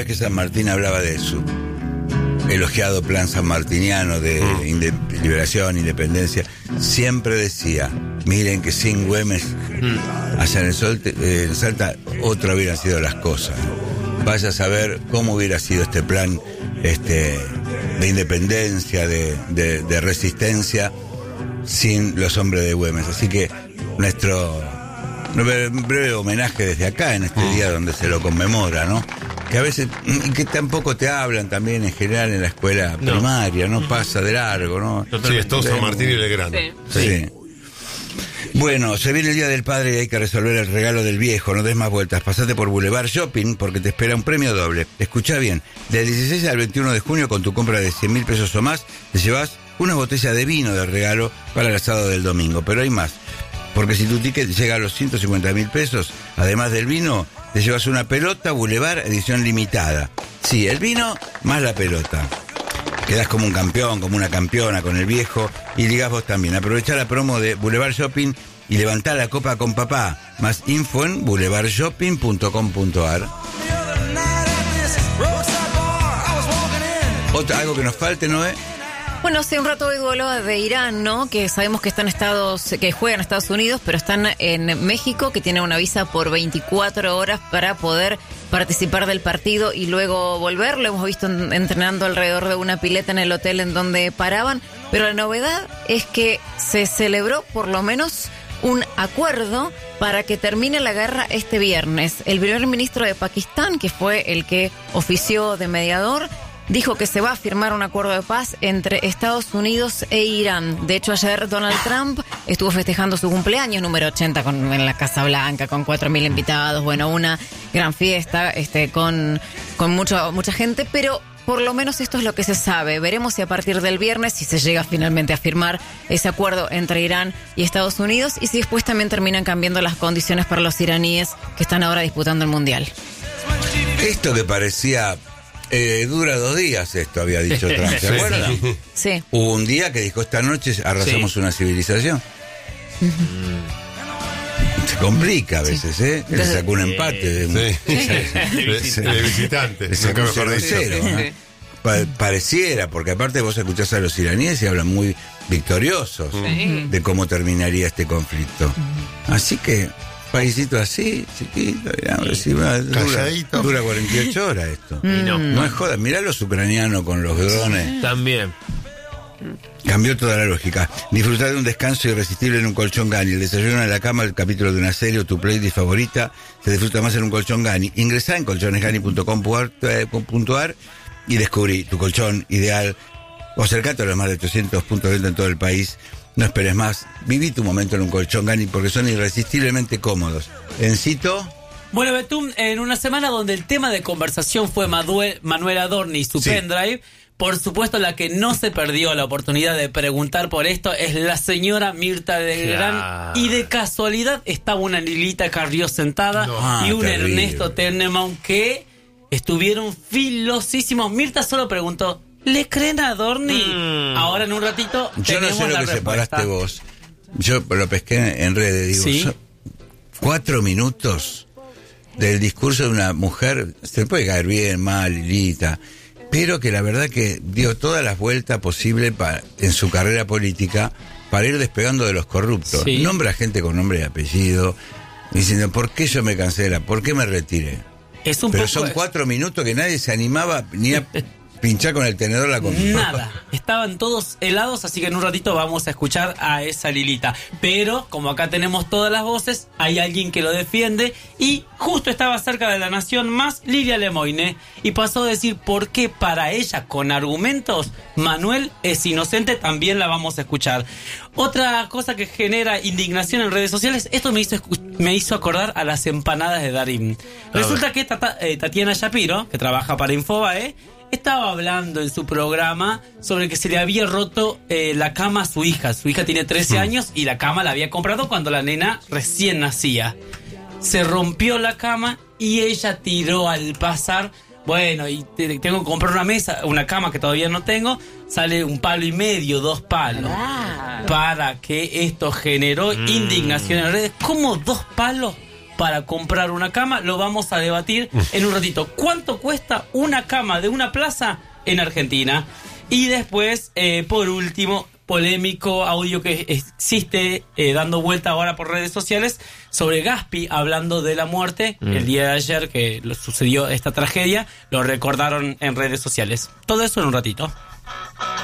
vez que San Martín hablaba de su elogiado plan sanmartiniano de liberación, independencia, siempre decía, miren que sin Güemes allá en el Salta otra hubieran sido las cosas. Vaya a saber cómo hubiera sido este plan de independencia, de resistencia sin los hombres de Güemes. Así que nuestro breve homenaje desde acá en este día donde se lo conmemora, ¿no? Que a veces, y que tampoco te hablan también en general en la escuela primaria, no pasa de largo, ¿no? Sí, es todo San Martín y Legrand. Sí. Bueno, se viene el Día del Padre y hay que resolver el regalo del viejo, no des más vueltas, pasate por Boulevard Shopping porque te espera un premio doble. Escuchá bien, del 16 al 21 de junio con tu compra de 100.000 pesos o más, te llevas una botella de vino de regalo para el asado del domingo, pero hay más. Porque si tu ticket llega a los 150.000 pesos, además del vino, te llevas una pelota Boulevard edición limitada. Sí, el vino más la pelota. Quedás como un campeón, como una campeona con el viejo y ligás vos también. Aprovechá la promo de Boulevard Shopping y levantá la copa con papá. Más info en boulevardshopping.com.ar. ¿Algo que nos falte, Noé? Bueno, hace un rato hoy duelo de Irán, ¿no? Que sabemos que están que juegan en Estados Unidos, pero están en México, que tienen una visa por 24 horas para poder participar del partido y luego volver. Lo hemos visto entrenando alrededor de una pileta en el hotel en donde paraban, pero la novedad es que se celebró por lo menos un acuerdo para que termine la guerra este viernes. El primer ministro de Pakistán, que fue el que ofició de mediador, dijo que se va a firmar un acuerdo de paz entre Estados Unidos e Irán. De hecho, ayer Donald Trump estuvo festejando su cumpleaños número 80 en la Casa Blanca, con 4.000 invitados. Bueno, una gran fiesta con mucha gente, pero por lo menos esto es lo que se sabe. Veremos si a partir del viernes, si se llega finalmente a firmar ese acuerdo entre Irán y Estados Unidos, y si después también terminan cambiando las condiciones para los iraníes que están ahora disputando el Mundial. Esto que parecía... dura 2 días esto, había dicho Trump, ¿se acuerdan? Sí. Hubo un día que dijo, esta noche arrasamos una civilización. Se complica a veces, ¿eh? Le sacó un empate de visitante. Le sacó un 0-0, ¿no? Pareciera, porque aparte vos escuchás a los iraníes y hablan muy victoriosos de cómo terminaría este conflicto. Así que... paisito así, chiquito, digamos, dura 48 horas esto. No es joda. Mirá los ucranianos con los drones. También. Cambió toda la lógica. Disfrutar de un descanso irresistible en un colchón Gani. El desayuno en la cama, el capítulo de una serie o tu playlist favorita se disfruta más en un colchón Gani. Ingresá en colchonesgani.com.ar y descubrí tu colchón ideal. O acercate a los más de 800 puntos de venta en todo el país. No esperes más. Viví tu momento en un colchón Gani porque son irresistiblemente cómodos. ¿Encito? Bueno, Betún, en una semana donde el tema de conversación fue Manuel Adorni y su pendrive, por supuesto la que no se perdió la oportunidad de preguntar por esto es la señora Mirta Legrand. Y de casualidad estaba una Lilita Carrió sentada y un terrible Ernesto Tenenbaum que estuvieron filosísimos. Mirta solo preguntó, ¿le creen a Adorni? Ahora en un ratito yo no sé lo que separaste vos. Yo lo pesqué en redes, digo, 4 minutos del discurso de una mujer, se puede caer bien, mal, Lilita, pero que la verdad que dio todas las vueltas posibles en su carrera política para ir despegando de los corruptos. Nombra gente con nombre y apellido, diciendo, ¿por qué yo me cancela? ¿Por qué me retiré? Pero son 4 minutos que nadie se animaba ni a pinchar con el tenedor la comida. Nada, estaban todos helados, así que en un ratito vamos a escuchar a esa Lilita. Pero, como acá tenemos todas las voces, hay alguien que lo defiende y justo estaba cerca de La Nación Más, Lilia Lemoine, y pasó a decir por qué para ella, con argumentos, Manuel es inocente. También la vamos a escuchar. Otra cosa que genera indignación en redes sociales, esto me hizo acordar a las empanadas de Darín. Resulta que Tatiana Shapiro, que trabaja para Infobae, estaba hablando en su programa sobre que se le había roto la cama a su hija. Su hija tiene 13 años y la cama la había comprado cuando la nena recién nacía. Se rompió la cama y ella tiró al pasar, bueno, y tengo que comprar una cama que todavía no tengo, sale 1,5 palos, 2 palos. Para que esto generó indignación en redes. ¿Cómo 2 palos para comprar una cama? Lo vamos a debatir en un ratito. ¿Cuánto cuesta una cama de una plaza en Argentina? Y después, por último, polémico audio que existe dando vuelta ahora por redes sociales sobre Gaspi hablando de la muerte. El día de ayer que sucedió esta tragedia, lo recordaron en redes sociales. Todo eso en un ratito.